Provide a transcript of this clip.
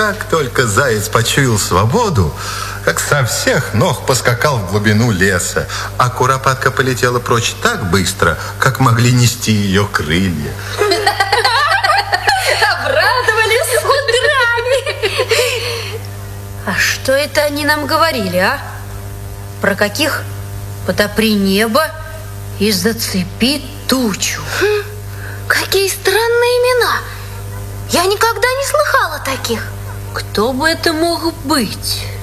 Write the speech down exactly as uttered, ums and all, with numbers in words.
как только заяц почуял свободу, как со всех ног поскакал в глубину леса, а куропатка полетела прочь так быстро, как могли нести ее крылья. Обрадовались удрали. А что это они нам говорили, а? Про каких? Потопри небо и зацепи тучу. Хм, какие странные имена. Я никогда не слыхала таких. Кто бы это мог быть?